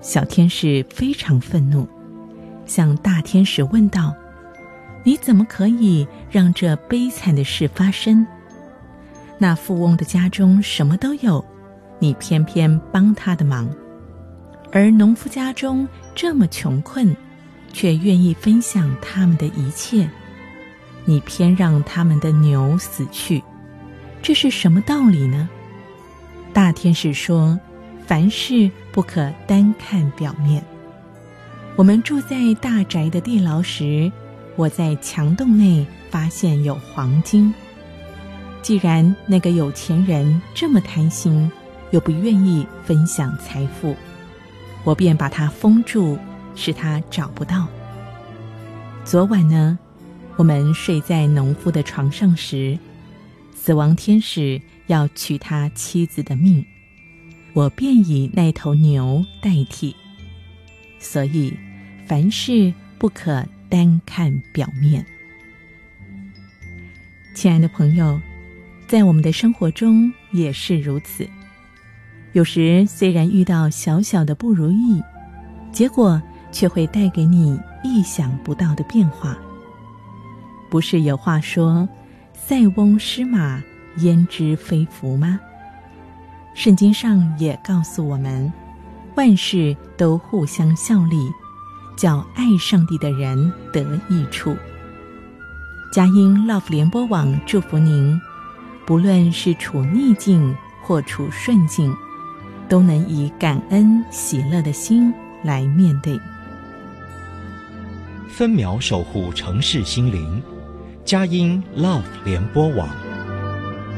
小天使非常愤怒，向大天使问道：你怎么可以让这悲惨的事发生？那富翁的家中什么都有，你偏偏帮他的忙，而农夫家中这么穷困，却愿意分享他们的一切，你偏让他们的牛死去，这是什么道理呢？大天使说，凡事不可单看表面。我们住在大宅的地牢时，我在墙洞内发现有黄金。既然那个有钱人这么贪心，又不愿意分享财富，我便把他封住，使他找不到。昨晚呢，我们睡在农夫的床上时，死亡天使要取他妻子的命，我便以那头牛代替。所以凡事不可单看表面。亲爱的朋友，在我们的生活中也是如此。有时虽然遇到小小的不如意，结果却会带给你意想不到的变化。不是有话说，塞翁失马，焉知非福吗？圣经上也告诉我们，万事都互相效力，叫爱上帝的人得益处。佳音 Love 联播网祝福您，不论是处逆境或处顺境，都能以感恩喜乐的心来面对。 分秒守护城市心灵，佳音 Love 联播网。